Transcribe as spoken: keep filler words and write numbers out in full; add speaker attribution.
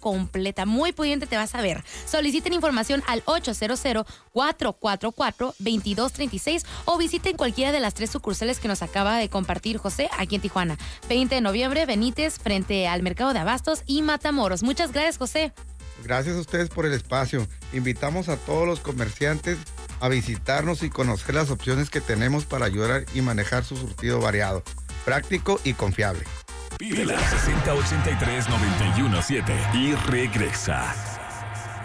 Speaker 1: completa. Muy pudiente te vas a ver. Soliciten información al ocho cero cero, cuatro cuatro cuatro, dos dos tres seis o visiten cualquiera de las tres sucursales que nos acaba de compartir José aquí en Tijuana. veinte de noviembre, Benítez, frente al Mercado de Abastos y Matamoros. Muchas gracias, José.
Speaker 2: Gracias a ustedes por el espacio. Invitamos a todos los comerciantes a visitarnos y conocer las opciones que tenemos para ayudar y manejar su surtido variado, práctico y confiable.
Speaker 3: Pídela sesenta ochenta y tres noventa y uno siete y regresa.